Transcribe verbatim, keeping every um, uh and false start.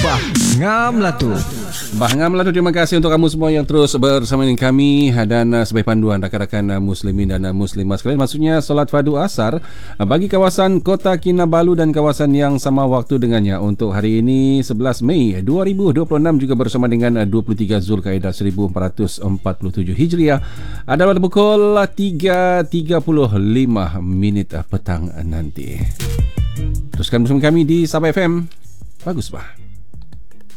Bah ngam lah tu. Bah ngam lah tu. Terima kasih untuk kamu semua yang terus bersama dengan kami dan uh, sebagai panduan rakan-rakan uh, muslimin dan uh, muslimat sekalian. Maksudnya solat fardu asar uh, bagi kawasan Kota Kinabalu dan kawasan yang sama waktu dengannya untuk hari ini sebelas Mei dua ribu dua puluh enam, juga bersama dengan uh, dua puluh tiga Zulkaidah seribu empat ratus empat puluh tujuh Hijriah adalah pukul tiga tiga puluh lima minit uh, petang uh, nanti. Teruskan bersama kami di Sabah F M. Bagus bah.